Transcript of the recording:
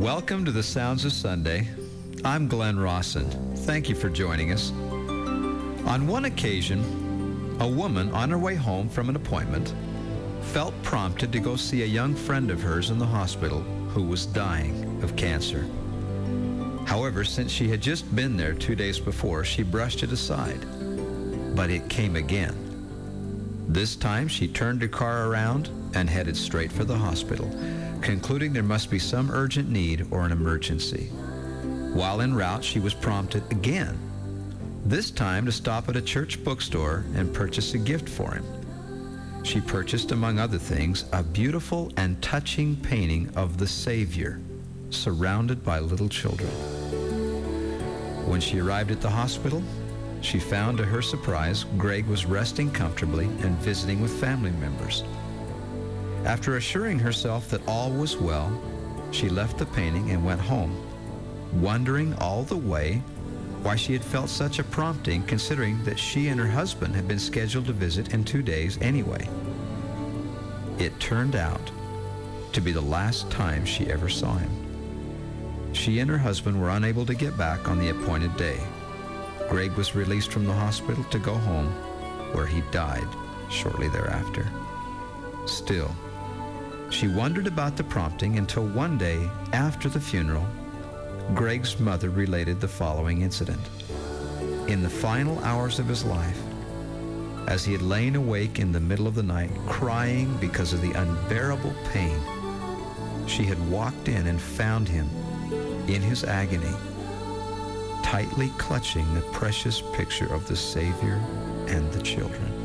Welcome to the Sounds of Sunday. I'm Glenn Rawson. Thank you for joining us. On one occasion, a woman on her way home from an appointment felt prompted to go see a young friend of hers in the hospital who was dying of cancer. However, since she had just been there 2 days before, she brushed it aside. But it came again. This time, she turned her car around and headed straight for the hospital, concluding there must be some urgent need or an emergency. While en route, she was prompted again, this time to stop at a church bookstore and purchase a gift for him. She purchased, among other things, a beautiful and touching painting of the Savior, surrounded by little children. When she arrived at the hospital, she found, to her surprise, Greg was resting comfortably and visiting with family members. After assuring herself that all was well, she left the painting and went home, wondering all the way why she had felt such a prompting, considering that she and her husband had been scheduled to visit in 2 days anyway. It turned out to be the last time she ever saw him. She and her husband were unable to get back on the appointed day. Greg was released from the hospital to go home, where he died shortly thereafter. Still, she wondered about the prompting until one day after the funeral, Greg's mother related the following incident. In the final hours of his life, as he had lain awake in the middle of the night, crying because of the unbearable pain, she had walked in and found him in his agony, tightly clutching the precious picture of the Savior and the children.